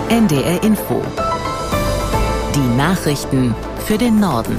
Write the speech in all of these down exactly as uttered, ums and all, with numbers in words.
N D R Info. Die Nachrichten für den Norden.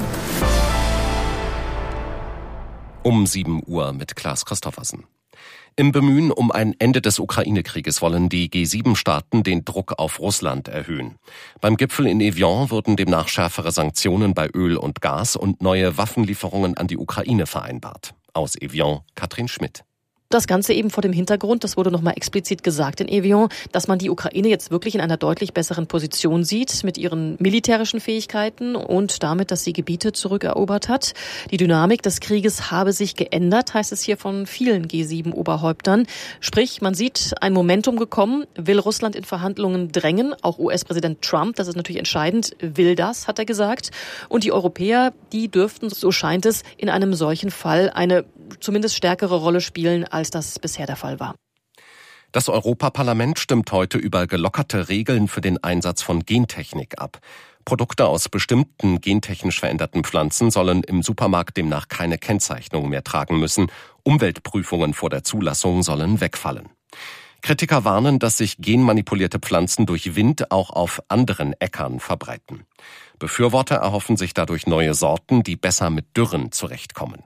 Um sieben Uhr mit Klaas Christoffersen. Im Bemühen um ein Ende des Ukraine-Krieges wollen die G sieben Staaten den Druck auf Russland erhöhen. Beim Gipfel in Evian wurden demnach schärfere Sanktionen bei Öl und Gas und neue Waffenlieferungen an die Ukraine vereinbart. Aus Evian, Katrin Schmidt. Das Ganze eben vor dem Hintergrund, das wurde nochmal explizit gesagt in Evian, dass man die Ukraine jetzt wirklich in einer deutlich besseren Position sieht mit ihren militärischen Fähigkeiten und damit, dass sie Gebiete zurückerobert hat. Die Dynamik des Krieges habe sich geändert, heißt es hier von vielen G sieben Oberhäuptern. Sprich, man sieht ein Momentum gekommen, will Russland in Verhandlungen drängen. Auch U S-Präsident Trump, das ist natürlich entscheidend, will das, hat er gesagt. Und die Europäer, die dürften, so scheint es, in einem solchen Fall eine zumindest stärkere Rolle spielen, als das bisher der Fall war. Das Europaparlament stimmt heute über gelockerte Regeln für den Einsatz von Gentechnik ab. Produkte aus bestimmten gentechnisch veränderten Pflanzen sollen im Supermarkt demnach keine Kennzeichnung mehr tragen müssen. Umweltprüfungen vor der Zulassung sollen wegfallen. Kritiker warnen, dass sich genmanipulierte Pflanzen durch Wind auch auf anderen Äckern verbreiten. Befürworter erhoffen sich dadurch neue Sorten, die besser mit Dürren zurechtkommen.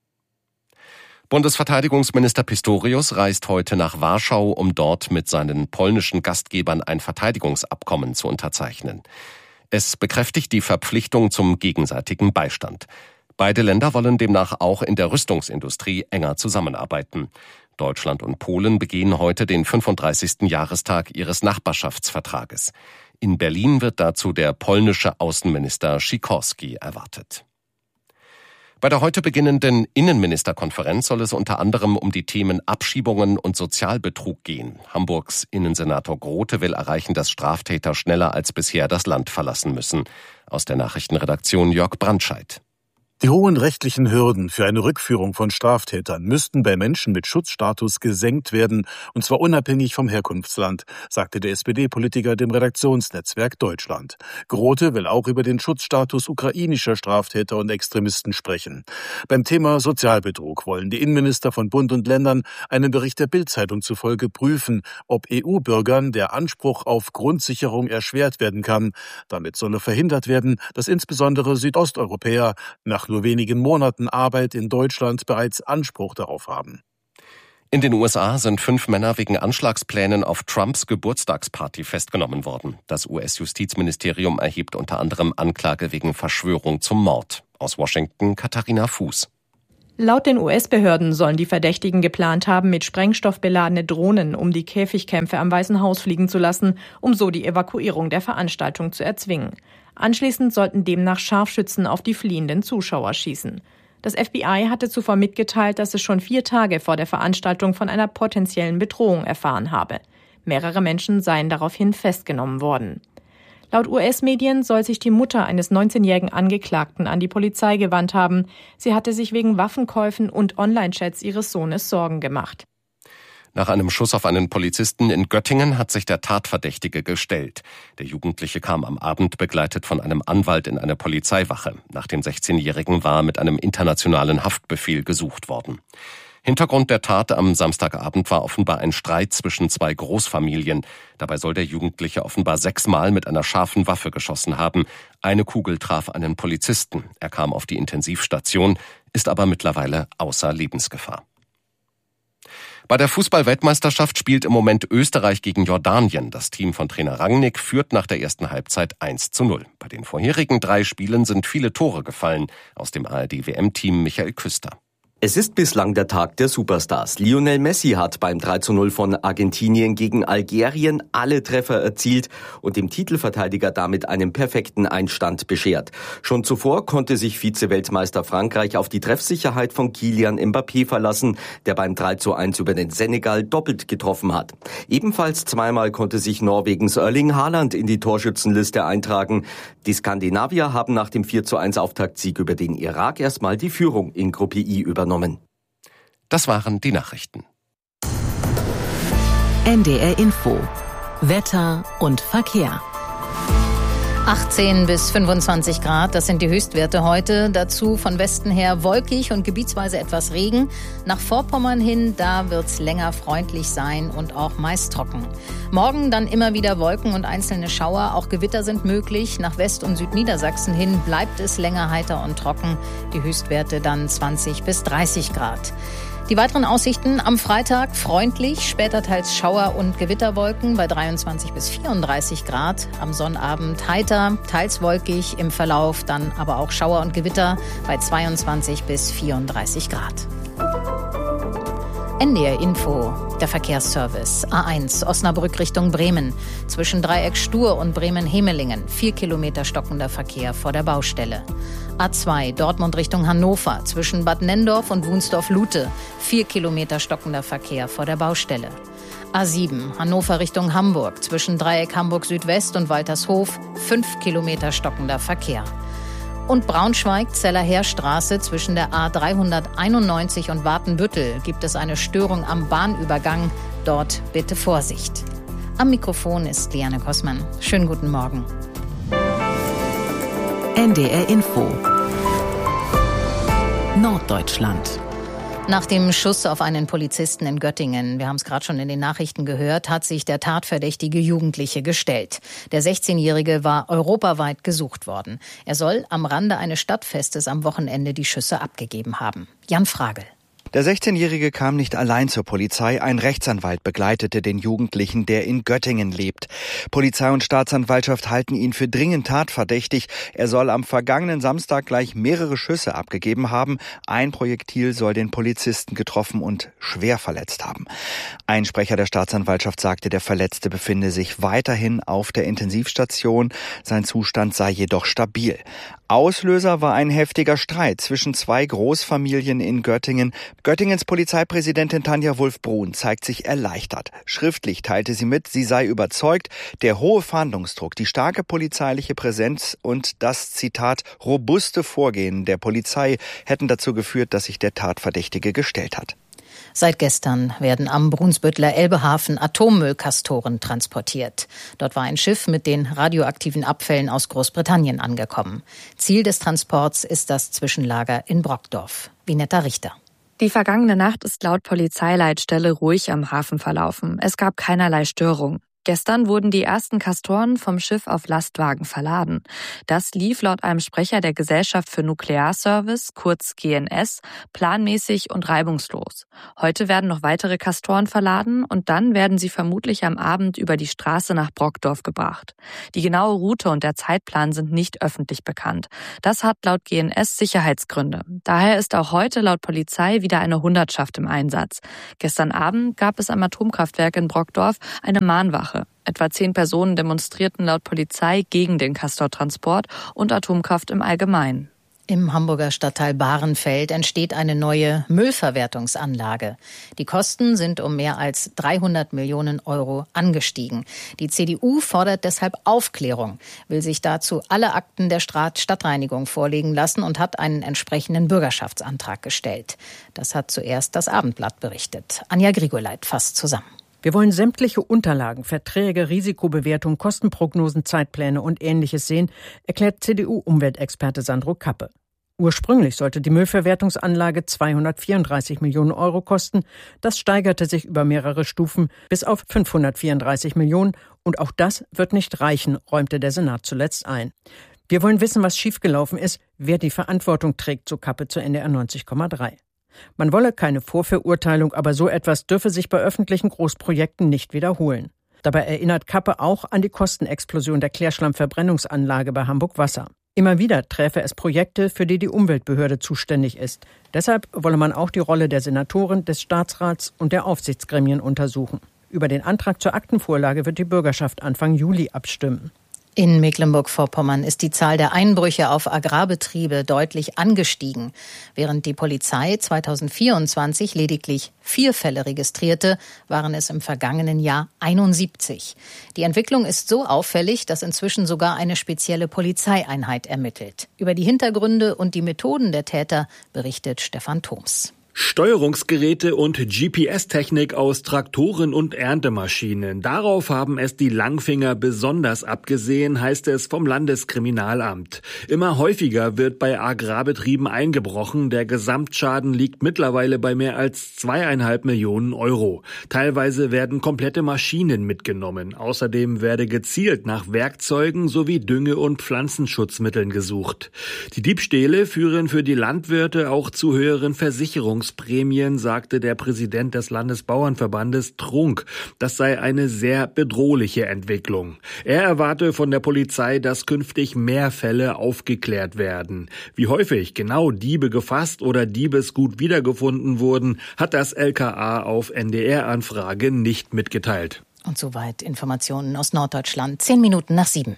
Bundesverteidigungsminister Pistorius reist heute nach Warschau, um dort mit seinen polnischen Gastgebern ein Verteidigungsabkommen zu unterzeichnen. Es bekräftigt die Verpflichtung zum gegenseitigen Beistand. Beide Länder wollen demnach auch in der Rüstungsindustrie enger zusammenarbeiten. Deutschland und Polen begehen heute den fünfunddreißigsten Jahrestag ihres Nachbarschaftsvertrages. In Berlin wird dazu der polnische Außenminister Sikorski erwartet. Bei der heute beginnenden Innenministerkonferenz soll es unter anderem um die Themen Abschiebungen und Sozialbetrug gehen. Hamburgs Innensenator Grote will erreichen, dass Straftäter schneller als bisher das Land verlassen müssen. Aus der Nachrichtenredaktion Jörg Brandscheid. Die hohen rechtlichen Hürden für eine Rückführung von Straftätern müssten bei Menschen mit Schutzstatus gesenkt werden, und zwar unabhängig vom Herkunftsland, sagte der S P D-Politiker dem Redaktionsnetzwerk Deutschland. Grote will auch über den Schutzstatus ukrainischer Straftäter und Extremisten sprechen. Beim Thema Sozialbetrug wollen die Innenminister von Bund und Ländern einem Bericht der Bild-Zeitung zufolge prüfen, ob E U-Bürgern der Anspruch auf Grundsicherung erschwert werden kann. Damit solle verhindert werden, dass insbesondere Südosteuropäer nach nur wenigen Monaten Arbeit in Deutschland bereits Anspruch darauf haben. In den U S A sind fünf Männer wegen Anschlagsplänen auf Trumps Geburtstagsparty festgenommen worden. Das U S-Justizministerium erhebt unter anderem Anklage wegen Verschwörung zum Mord. Aus Washington Katharina Fuß. Laut den U S-Behörden sollen die Verdächtigen geplant haben, mit Sprengstoff beladene Drohnen um die Käfigkämpfe am Weißen Haus fliegen zu lassen, um so die Evakuierung der Veranstaltung zu erzwingen. Anschließend sollten demnach Scharfschützen auf die fliehenden Zuschauer schießen. Das F B I hatte zuvor mitgeteilt, dass es schon vier Tage vor der Veranstaltung von einer potenziellen Bedrohung erfahren habe. Mehrere Menschen seien daraufhin festgenommen worden. Laut U S-Medien soll sich die Mutter eines neunzehnjährigen Angeklagten an die Polizei gewandt haben. Sie hatte sich wegen Waffenkäufen und Online-Chats ihres Sohnes Sorgen gemacht. Nach einem Schuss auf einen Polizisten in Göttingen hat sich der Tatverdächtige gestellt. Der Jugendliche kam am Abend begleitet von einem Anwalt in eine Polizeiwache. Nach dem sechzehnjährigen war mit einem internationalen Haftbefehl gesucht worden. Hintergrund der Tat am Samstagabend war offenbar ein Streit zwischen zwei Großfamilien. Dabei soll der Jugendliche offenbar sechsmal mit einer scharfen Waffe geschossen haben. Eine Kugel traf einen Polizisten. Er kam auf die Intensivstation, ist aber mittlerweile außer Lebensgefahr. Bei der Fußball-Weltmeisterschaft spielt im Moment Österreich gegen Jordanien. Das Team von Trainer Rangnick führt nach der ersten Halbzeit eins zu null. Bei den vorherigen drei Spielen sind viele Tore gefallen. Aus dem A R D-W M-Team Michael Küster. Es ist bislang der Tag der Superstars. Lionel Messi hat beim drei zu null von Argentinien gegen Algerien alle Treffer erzielt und dem Titelverteidiger damit einen perfekten Einstand beschert. Schon zuvor konnte sich Vize-Weltmeister Frankreich auf die Treffsicherheit von Kylian Mbappé verlassen, der beim drei zu eins über den Senegal doppelt getroffen hat. Ebenfalls zweimal konnte sich Norwegens Erling Haaland in die Torschützenliste eintragen. Die Skandinavier haben nach dem vier zu eins Auftaktsieg über den Irak erstmal die Führung in Gruppe I übernommen. Das waren die Nachrichten. N D R Info. Wetter und Verkehr. achtzehn bis fünfundzwanzig Grad, das sind die Höchstwerte heute. Dazu von Westen her wolkig und gebietsweise etwas Regen. Nach Vorpommern hin, da wird's länger freundlich sein und auch meist trocken. Morgen dann immer wieder Wolken und einzelne Schauer. Auch Gewitter sind möglich. Nach West- und Südniedersachsen hin bleibt es länger heiter und trocken. Die Höchstwerte dann zwanzig bis dreißig Grad. Die weiteren Aussichten am Freitag freundlich, später teils Schauer- und Gewitterwolken bei dreiundzwanzig bis vierunddreißig Grad. Am Sonnabend heiter, teils wolkig, im Verlauf dann aber auch Schauer und Gewitter bei zweiundzwanzig bis vierunddreißig Grad. N D R Info, der Verkehrsservice. A eins, Osnabrück Richtung Bremen. Zwischen Dreieck Stur und Bremen-Hemelingen. Vier Kilometer stockender Verkehr vor der Baustelle. A zwei, Dortmund Richtung Hannover. Zwischen Bad Nenndorf und Wunsdorf-Lute. Vier Kilometer stockender Verkehr vor der Baustelle. A sieben, Hannover Richtung Hamburg. Zwischen Dreieck Hamburg Südwest und Waltershof. Fünf Kilometer stockender Verkehr. Und Braunschweig-Zeller-Heerstraße zwischen der A dreihunderteinundneunzig und Watenbüttel gibt es eine Störung am Bahnübergang. Dort bitte Vorsicht. Am Mikrofon ist Liane Kossmann. Schönen guten Morgen. N D R Info Norddeutschland. Nach dem Schuss auf einen Polizisten in Göttingen, wir haben es gerade schon in den Nachrichten gehört, hat sich der tatverdächtige Jugendliche gestellt. Der sechzehnjährige war europaweit gesucht worden. Er soll am Rande eines Stadtfestes am Wochenende die Schüsse abgegeben haben. Jan Fragel. Der sechzehnjährige kam nicht allein zur Polizei. Ein Rechtsanwalt begleitete den Jugendlichen, der in Göttingen lebt. Polizei und Staatsanwaltschaft halten ihn für dringend tatverdächtig. Er soll am vergangenen Samstag gleich mehrere Schüsse abgegeben haben. Ein Projektil soll den Polizisten getroffen und schwer verletzt haben. Ein Sprecher der Staatsanwaltschaft sagte, der Verletzte befinde sich weiterhin auf der Intensivstation. Sein Zustand sei jedoch stabil. Auslöser war ein heftiger Streit zwischen zwei Großfamilien in Göttingen. Göttingens Polizeipräsidentin Tanja Wulff-Brun zeigt sich erleichtert. Schriftlich teilte sie mit, sie sei überzeugt, der hohe Fahndungsdruck, die starke polizeiliche Präsenz und das, Zitat, robuste Vorgehen der Polizei hätten dazu geführt, dass sich der Tatverdächtige gestellt hat. Seit gestern werden am Brunsbüttler Elbehafen Atommüllkastoren transportiert. Dort war ein Schiff mit den radioaktiven Abfällen aus Großbritannien angekommen. Ziel des Transports ist das Zwischenlager in Brockdorf. Vinetta Richter. Die vergangene Nacht ist laut Polizeileitstelle ruhig am Hafen verlaufen. Es gab keinerlei Störung. Gestern wurden die ersten Kastoren vom Schiff auf Lastwagen verladen. Das lief laut einem Sprecher der Gesellschaft für Nuklearservice, kurz G N S, planmäßig und reibungslos. Heute werden noch weitere Kastoren verladen und dann werden sie vermutlich am Abend über die Straße nach Brockdorf gebracht. Die genaue Route und der Zeitplan sind nicht öffentlich bekannt. Das hat laut G N S Sicherheitsgründe. Daher ist auch heute laut Polizei wieder eine Hundertschaft im Einsatz. Gestern Abend gab es am Atomkraftwerk in Brockdorf eine Mahnwache. Etwa zehn Personen demonstrierten laut Polizei gegen den Castortransport und Atomkraft im Allgemeinen. Im Hamburger Stadtteil Bahrenfeld entsteht eine neue Müllverwertungsanlage. Die Kosten sind um mehr als dreihundert Millionen Euro angestiegen. Die C D U fordert deshalb Aufklärung, will sich dazu alle Akten der Stadtreinigung vorlegen lassen und hat einen entsprechenden Bürgerschaftsantrag gestellt. Das hat zuerst das Abendblatt berichtet. Anja Grigoleit fasst zusammen. Wir wollen sämtliche Unterlagen, Verträge, Risikobewertung, Kostenprognosen, Zeitpläne und Ähnliches sehen, erklärt C D U-Umweltexperte Sandro Kappe. Ursprünglich sollte die Müllverwertungsanlage zweihundertvierunddreißig Millionen Euro kosten. Das steigerte sich über mehrere Stufen bis auf fünfhundertvierunddreißig Millionen. Und auch das wird nicht reichen, räumte der Senat zuletzt ein. Wir wollen wissen, was schiefgelaufen ist, wer die Verantwortung trägt, so Kappe zu N D R neunzig Komma drei. Man wolle keine Vorverurteilung, aber so etwas dürfe sich bei öffentlichen Großprojekten nicht wiederholen. Dabei erinnert Kappe auch an die Kostenexplosion der Klärschlammverbrennungsanlage bei Hamburg Wasser. Immer wieder träfe es Projekte, für die die Umweltbehörde zuständig ist. Deshalb wolle man auch die Rolle der Senatoren, des Staatsrats und der Aufsichtsgremien untersuchen. Über den Antrag zur Aktenvorlage wird die Bürgerschaft Anfang Juli abstimmen. In Mecklenburg-Vorpommern ist die Zahl der Einbrüche auf Agrarbetriebe deutlich angestiegen. Während die Polizei zweitausendvierundzwanzig lediglich vier Fälle registrierte, waren es im vergangenen Jahr einundsiebzig. Die Entwicklung ist so auffällig, dass inzwischen sogar eine spezielle Polizeieinheit ermittelt. Über die Hintergründe und die Methoden der Täter berichtet Stefan Thoms. Steuerungsgeräte und G P S-Technik aus Traktoren und Erntemaschinen. Darauf haben es die Langfinger besonders abgesehen, heißt es vom Landeskriminalamt. Immer häufiger wird bei Agrarbetrieben eingebrochen. Der Gesamtschaden liegt mittlerweile bei mehr als zweieinhalb Millionen Euro. Teilweise werden komplette Maschinen mitgenommen. Außerdem werde gezielt nach Werkzeugen sowie Dünge- und Pflanzenschutzmitteln gesucht. Die Diebstähle führen für die Landwirte auch zu höheren Versicherungsprämien, sagte der Präsident des Landesbauernverbandes Trunk. Das sei eine sehr bedrohliche Entwicklung. Er erwarte von der Polizei, dass künftig mehr Fälle aufgeklärt werden. Wie häufig genau Diebe gefasst oder Diebesgut wiedergefunden wurden, hat das L K A auf N D R-Anfrage nicht mitgeteilt. Und soweit Informationen aus Norddeutschland. Zehn Minuten nach sieben.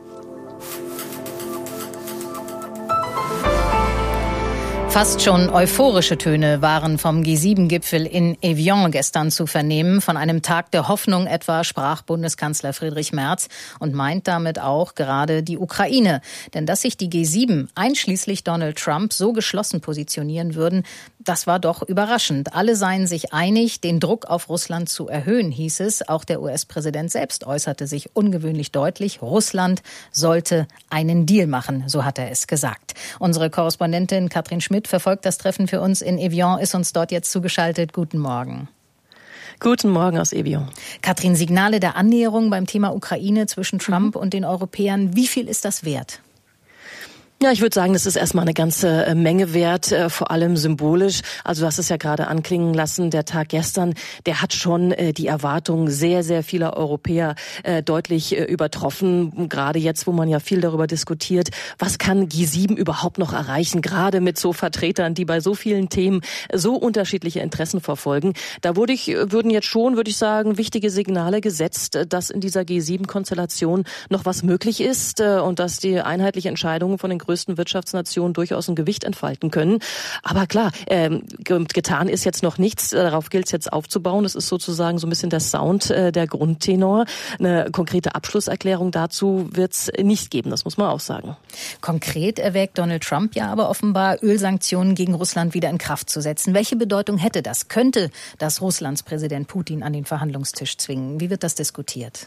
Fast schon euphorische Töne waren vom G sieben Gipfel in Evian gestern zu vernehmen. Von einem Tag der Hoffnung etwa sprach Bundeskanzler Friedrich Merz und meint damit auch gerade die Ukraine. Denn dass sich die G sieben einschließlich Donald Trump so geschlossen positionieren würden, das war doch überraschend. Alle seien sich einig, den Druck auf Russland zu erhöhen, hieß es. Auch der U S-Präsident selbst äußerte sich ungewöhnlich deutlich. Russland sollte einen Deal machen, so hat er es gesagt. Unsere Korrespondentin Katrin Schmidt verfolgt das Treffen für uns in Evian, ist uns dort jetzt zugeschaltet. Guten Morgen. Guten Morgen aus Evian. Katrin, Signale der Annäherung beim Thema Ukraine zwischen Trump und den Europäern, wie viel ist das wert? Ja, ich würde sagen, das ist erstmal eine ganze Menge wert, vor allem symbolisch. Also du hast es ja gerade anklingen lassen, der Tag gestern, der hat schon die Erwartungen sehr, sehr vieler Europäer deutlich übertroffen. Gerade jetzt, wo man ja viel darüber diskutiert, was kann G sieben überhaupt noch erreichen, gerade mit so Vertretern, die bei so vielen Themen so unterschiedliche Interessen verfolgen. Da würde ich, würden jetzt schon, würde ich sagen, wichtige Signale gesetzt, dass in dieser G sieben Konstellation noch was möglich ist und dass die einheitliche Entscheidungen von den größten Wirtschaftsnationen durchaus ein Gewicht entfalten können. Aber klar, ähm, getan ist jetzt noch nichts. Darauf gilt es jetzt aufzubauen. Das ist sozusagen so ein bisschen der Sound, äh, der Grundtenor. Eine konkrete Abschlusserklärung dazu wird es nicht geben, das muss man auch sagen. Konkret erwägt Donald Trump ja aber offenbar, Ölsanktionen gegen Russland wieder in Kraft zu setzen. Welche Bedeutung hätte das? Könnte das Russlands Präsident Putin an den Verhandlungstisch zwingen? Wie wird das diskutiert?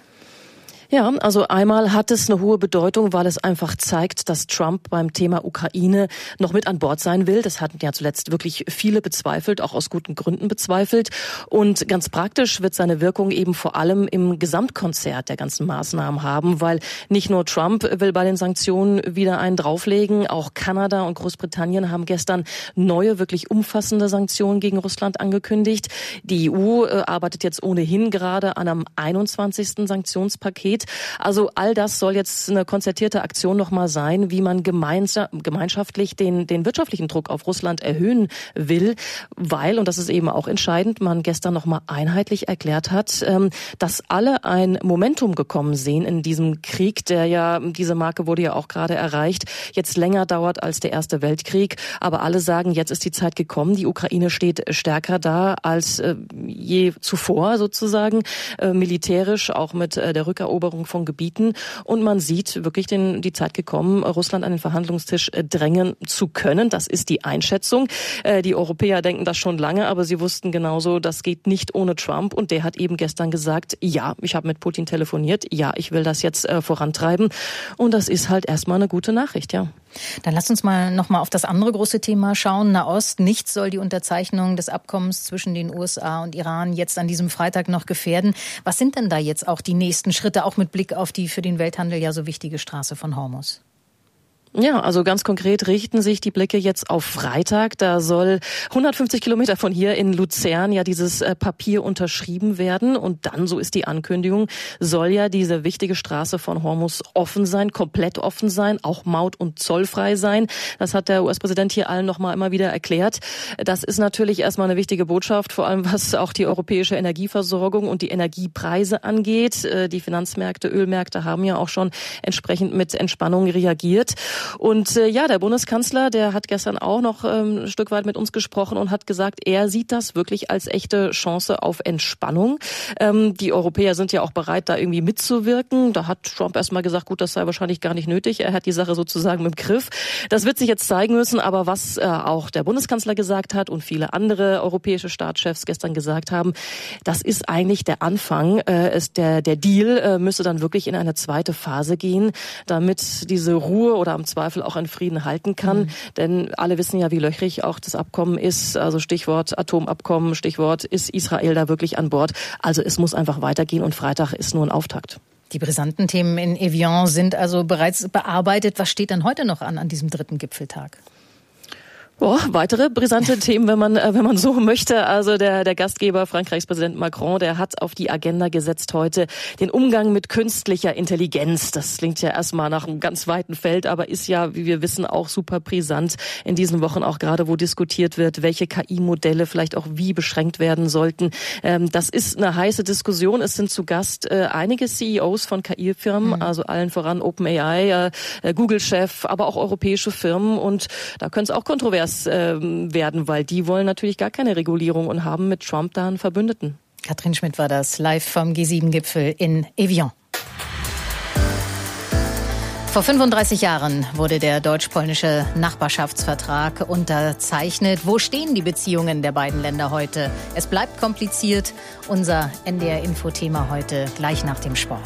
Ja, also einmal hat es eine hohe Bedeutung, weil es einfach zeigt, dass Trump beim Thema Ukraine noch mit an Bord sein will. Das hatten ja zuletzt wirklich viele bezweifelt, auch aus guten Gründen bezweifelt. Und ganz praktisch wird seine Wirkung eben vor allem im Gesamtkonzert der ganzen Maßnahmen haben, weil nicht nur Trump will bei den Sanktionen wieder einen drauflegen, auch Kanada und Großbritannien haben gestern neue, wirklich umfassende Sanktionen gegen Russland angekündigt. Die E U äh, arbeitet jetzt ohnehin gerade an einem einundzwanzigsten Sanktionspaket. Also all das soll jetzt eine konzertierte Aktion nochmal sein, wie man gemeinschaftlich den, den wirtschaftlichen Druck auf Russland erhöhen will, weil, und das ist eben auch entscheidend, man gestern nochmal einheitlich erklärt hat, dass alle ein Momentum gekommen sehen in diesem Krieg, der ja, diese Marke wurde ja auch gerade erreicht, jetzt länger dauert als der Erste Weltkrieg, aber alle sagen, jetzt ist die Zeit gekommen, die Ukraine steht stärker da als je zuvor sozusagen, militärisch, auch mit der Rückeroberung von Gebieten, und man sieht wirklich den, die Zeit gekommen, Russland an den Verhandlungstisch drängen zu können. Das ist die Einschätzung. Die Europäer denken das schon lange, aber sie wussten genauso, das geht nicht ohne Trump, und der hat eben gestern gesagt, ja, ich habe mit Putin telefoniert, ja, ich will das jetzt äh, vorantreiben, und das ist halt erstmal eine gute Nachricht, ja. Dann lasst uns mal noch mal auf das andere große Thema schauen. Nahost, nichts soll die Unterzeichnung des Abkommens zwischen den U S A und Iran jetzt an diesem Freitag noch gefährden. Was sind denn da jetzt auch die nächsten Schritte, auch mit Blick auf die für den Welthandel ja so wichtige Straße von Hormuz? Ja, also ganz konkret richten sich die Blicke jetzt auf Freitag. Da soll hundertfünfzig Kilometer von hier in Luzern ja dieses Papier unterschrieben werden. Und dann, so ist die Ankündigung, soll ja diese wichtige Straße von Hormuz offen sein, komplett offen sein, auch maut- und zollfrei sein. Das hat der U S-Präsident hier allen nochmal immer wieder erklärt. Das ist natürlich erstmal eine wichtige Botschaft, vor allem was auch die europäische Energieversorgung und die Energiepreise angeht. Die Finanzmärkte, Ölmärkte haben ja auch schon entsprechend mit Entspannung reagiert. Und äh, ja, der Bundeskanzler, der hat gestern auch noch ähm, ein Stück weit mit uns gesprochen und hat gesagt, er sieht das wirklich als echte Chance auf Entspannung. Ähm, die Europäer sind ja auch bereit, da irgendwie mitzuwirken. Da hat Trump erstmal gesagt, gut, das sei wahrscheinlich gar nicht nötig. Er hat die Sache sozusagen im Griff. Das wird sich jetzt zeigen müssen, aber was äh, auch der Bundeskanzler gesagt hat und viele andere europäische Staatschefs gestern gesagt haben, das ist eigentlich der Anfang. Äh, ist der, der Deal äh, müsse dann wirklich in eine zweite Phase gehen, damit diese Ruhe oder am Zweifel auch ein Frieden halten kann. Mhm. Denn alle wissen ja, wie löchrig auch das Abkommen ist. Also Stichwort Atomabkommen, Stichwort, ist Israel da wirklich an Bord? Also es muss einfach weitergehen und Freitag ist nur ein Auftakt. Die brisanten Themen in Evian sind also bereits bearbeitet. Was steht denn heute noch an, an diesem dritten Gipfeltag? Oh, weitere brisante Themen, wenn man wenn man so möchte. Also der der Gastgeber, Frankreichs Präsident Macron, der hat auf die Agenda gesetzt heute den Umgang mit künstlicher Intelligenz. Das klingt ja erstmal nach einem ganz weiten Feld, aber ist ja, wie wir wissen, auch super brisant in diesen Wochen, auch gerade wo diskutiert wird, welche K I-Modelle vielleicht auch wie beschränkt werden sollten. Ähm, das ist eine heiße Diskussion. Es sind zu Gast äh, einige C E Os von K I-Firmen, mhm. also allen voran OpenAI, äh, Google-Chef, aber auch europäische Firmen. Und da könnte es auch kontrovers werden, weil die wollen natürlich gar keine Regulierung und haben mit Trump da einen Verbündeten. Katrin Schmidt war das live vom G sieben Gipfel in Evian. Vor fünfunddreißig Jahren wurde der deutsch-polnische Nachbarschaftsvertrag unterzeichnet. Wo stehen die Beziehungen der beiden Länder heute? Es bleibt kompliziert. Unser N D R-Info-Thema heute gleich nach dem Sport.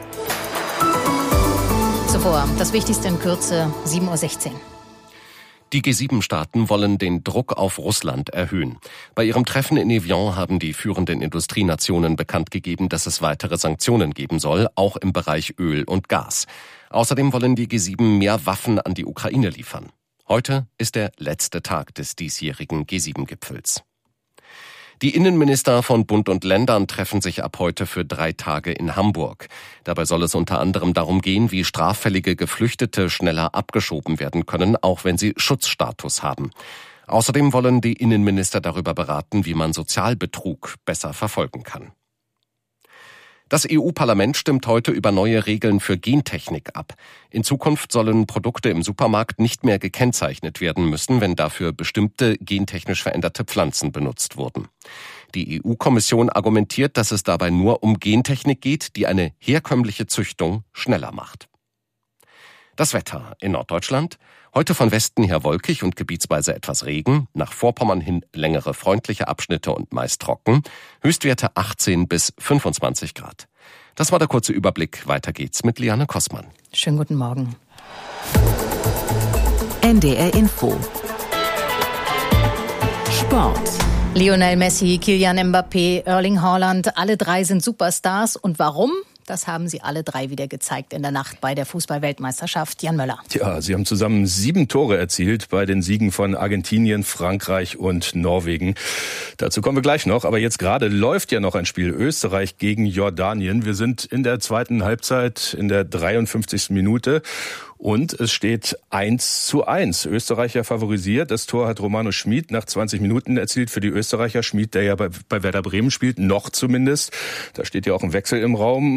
Zuvor das Wichtigste in Kürze, sieben Uhr sechzehn. Die G sieben Staaten wollen den Druck auf Russland erhöhen. Bei ihrem Treffen in Evian haben die führenden Industrienationen bekannt gegeben, dass es weitere Sanktionen geben soll, auch im Bereich Öl und Gas. Außerdem wollen die G sieben mehr Waffen an die Ukraine liefern. Heute ist der letzte Tag des diesjährigen G sieben Gipfels. Die Innenminister von Bund und Ländern treffen sich ab heute für drei Tage in Hamburg. Dabei soll es unter anderem darum gehen, wie straffällige Geflüchtete schneller abgeschoben werden können, auch wenn sie Schutzstatus haben. Außerdem wollen die Innenminister darüber beraten, wie man Sozialbetrug besser verfolgen kann. Das E U-Parlament stimmt heute über neue Regeln für Gentechnik ab. In Zukunft sollen Produkte im Supermarkt nicht mehr gekennzeichnet werden müssen, wenn dafür bestimmte gentechnisch veränderte Pflanzen benutzt wurden. Die E U-Kommission argumentiert, dass es dabei nur um Gentechnik geht, die eine herkömmliche Züchtung schneller macht. Das Wetter in Norddeutschland. Heute von Westen her wolkig und gebietsweise etwas Regen. Nach Vorpommern hin längere freundliche Abschnitte und meist trocken. Höchstwerte achtzehn bis fünfundzwanzig Grad. Das war der kurze Überblick. Weiter geht's mit Liane Kossmann. Schönen guten Morgen. N D R Info. Sport. Lionel Messi, Kylian Mbappé, Erling Haaland, alle drei sind Superstars. Und warum? Das haben sie alle drei wieder gezeigt in der Nacht bei der Fußball-Weltmeisterschaft. Jan Möller. Ja, sie haben zusammen sieben Tore erzielt bei den Siegen von Argentinien, Frankreich und Norwegen. Dazu kommen wir gleich noch. Aber jetzt gerade läuft ja noch ein Spiel Österreich gegen Jordanien. Wir sind in der zweiten Halbzeit, in der dreiundfünfzigsten Minute. Und es steht eins zu eins. Österreicher favorisiert. Das Tor hat Romano Schmid nach zwanzig Minuten erzielt für die Österreicher. Schmid, der ja bei, bei Werder Bremen spielt, noch zumindest. Da steht ja auch ein Wechsel im Raum.